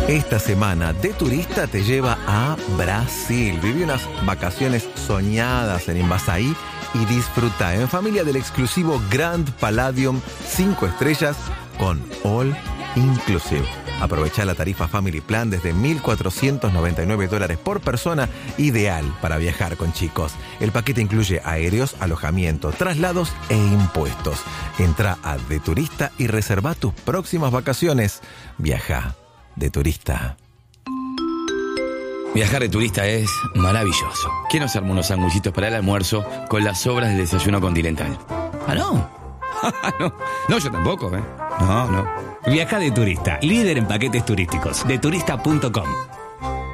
Esta semana de turista te lleva a Brasil. Viví unas vacaciones soñadas en Invasaí y disfruta en familia del exclusivo Grand Palladium 5 estrellas con All Inclusive. Aprovecha la tarifa Family Plan desde $1,499 por persona, ideal para viajar con chicos. El paquete incluye aéreos, alojamiento, traslados e impuestos. Entra a De Turista y reserva tus próximas vacaciones. Viaja de turista. Viajar de turista es maravilloso. ¿Quién nos arma unos sanguchitos para el almuerzo con las sobras del desayuno continental? ¿Ah, no? No, yo tampoco, ¿eh? No. Viaja de turista, líder en paquetes turísticos, deturista.com.